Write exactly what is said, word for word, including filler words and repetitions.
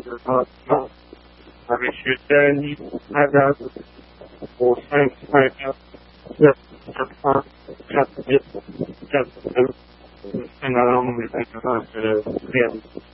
啊啊，那个学生你那个我上那个这这他这这这这现在我们那个是练。